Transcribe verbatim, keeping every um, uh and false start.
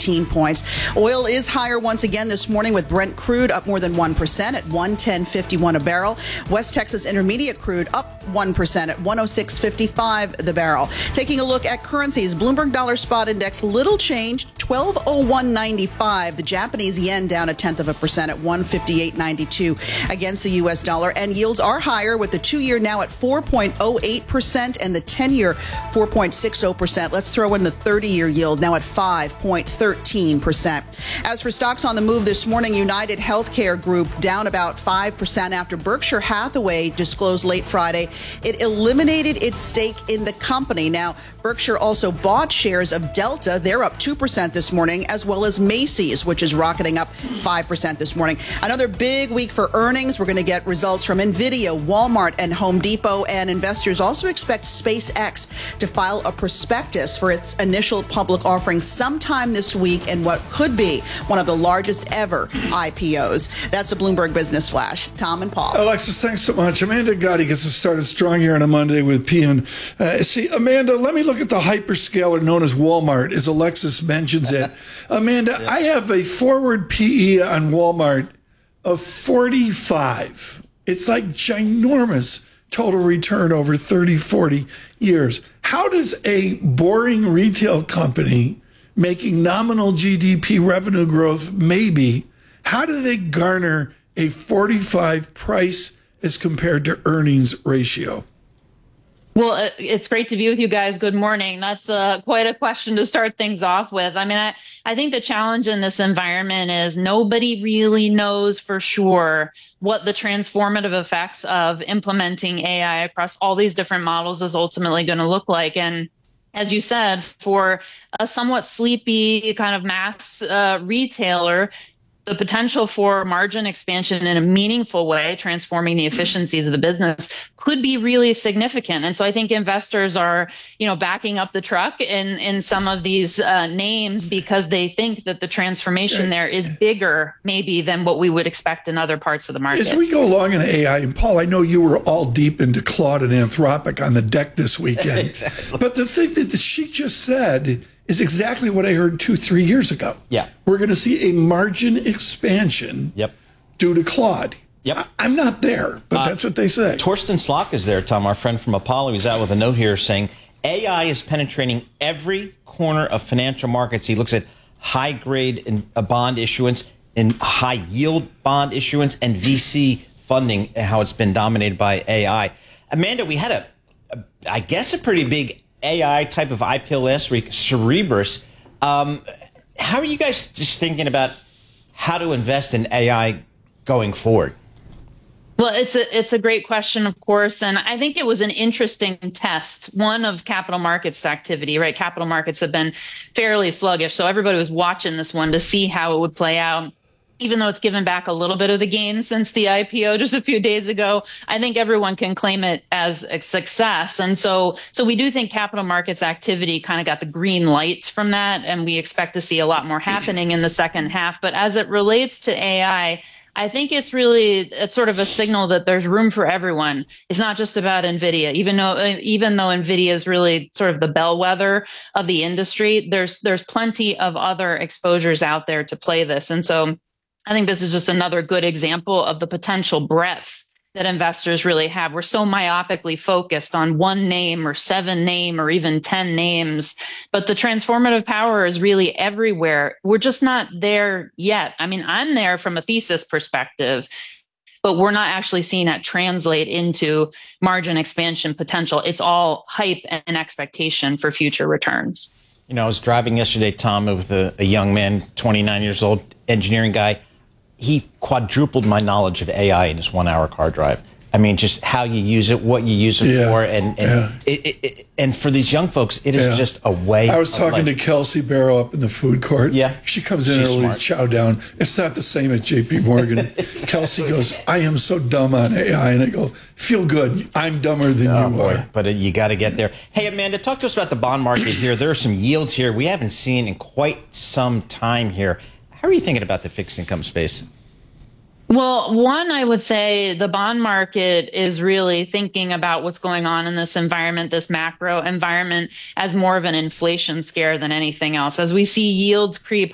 eighteen points. Oil is higher once again this morning with Brent crude up more than one percent at one ten fifty-one a barrel. West Texas Intermediate crude up one percent at one oh six fifty-five the barrel. Taking a look at currencies, Bloomberg Dollar Spot Index, little change, twelve oh one ninety-five. The Japanese yen down a tenth of a percent at one fifty-eight ninety-two against the U S dollar. And yields are higher with the two-year now at four point oh eight percent and the ten-year four point six oh percent. Let's throw in the thirty-year yield now at five point one three percent. As for stocks on the move this morning, United Healthcare Group down about five percent after Berkshire Hathaway disclosed late Friday it eliminated its stake in the company. Now, Berkshire also bought shares of Delta. They're up two percent this morning, as well as Macy's, which is rocketing up five percent this morning. Another big week for earnings. We're going to get results from NVIDIA, Walmart, and Home Depot, and investors also expect SpaceX to file a prospectus for its initial public offering sometime this week in what could be one of the largest ever I P Os. That's a Bloomberg Business Flash. Tom and Paul. Alexis, thanks so much. Amanda Gotti gets us started strong here on a Monday with P N. Uh, see, Amanda, let me look at the hyperscaler known as Walmart, as Alexis mentions it. Amanda, yeah. I have a forward P E on Walmart of forty-five. It's like ginormous total return over thirty, forty years. How does a boring retail company making nominal G D P revenue growth, maybe, how do they garner a forty-five price as compared to earnings ratio? Well, it's great to be with you guys. Good morning. That's uh, quite a question to start things off with. I mean, I, I think the challenge in this environment is nobody really knows for sure what the transformative effects of implementing A I across all these different models is ultimately going to look like. And as you said, for a somewhat sleepy kind of mass uh, retailer, the potential for margin expansion in a meaningful way, transforming the efficiencies of the business, could be really significant. And so I think investors are, you know, backing up the truck in, in some of these uh, names because they think that the transformation there is bigger maybe than what we would expect in other parts of the market. As we go along in A I, and Paul, I know you were all deep into Claude and Anthropic on the deck this weekend. Exactly. But the thing that she just said is exactly what I heard two, three years ago. Yeah. We're going to see a margin expansion yep. due to Claude. Yep. I, I'm not there, but uh, that's what they say. Torsten Slok is there, Tom, our friend from Apollo. He's out with a note here saying A I is penetrating every corner of financial markets. He looks at high-grade in, uh, bond issuance, in high-yield bond issuance, and V C funding, how it's been dominated by A I. Amanda, we had a, a I guess, a pretty big A I type of I P O last week, Cerebras. Um, how are you guys just thinking about how to invest in A I going forward? Well, it's a it's a great question, of course, and I think it was an interesting test, one of capital markets activity, right? Capital markets have been fairly sluggish, so everybody was watching this one to see how it would play out. Even though it's given back a little bit of the gains since the I P O just a few days ago, I think everyone can claim it as a success. And so so we do think capital markets activity kind of got the green light from that, and we expect to see a lot more happening in the second half. But as it relates to A I, I think it's really it's sort of a signal that there's room for everyone. It's not just about NVIDIA, even though even though NVIDIA is really sort of the bellwether of the industry. There's there's plenty of other exposures out there to play this, and so I think this is just another good example of the potential breadth that investors really have. We're so myopically focused on one name or seven name or even ten names, but the transformative power is really everywhere. We're just not there yet. I mean, I'm there from a thesis perspective, but we're not actually seeing that translate into margin expansion potential. It's all hype and expectation for future returns. You know, I was driving yesterday, Tom, with a, a young man, twenty-nine years old, engineering guy. He quadrupled my knowledge of A I in his one-hour car drive. I mean, just how you use it, what you use it yeah, for, and and, yeah. it, it, it, and for these young folks, it is yeah. just a way. I was talking of to Kelsey Barrow up in the food court. Yeah, she comes in She's early smart. to chow down. It's not the same at J P Morgan. Kelsey goes, "I am so dumb on A I," and I go, "Feel good. I'm dumber than oh, you boy. are." But uh, you got to get there. Hey, Amanda, talk to us about the bond market here. There are some yields here we haven't seen in quite some time here. How are you thinking about the fixed income space? Well, one, I would say the bond market is really thinking about what's going on in this environment, this macro environment, as more of an inflation scare than anything else. As we see yields creep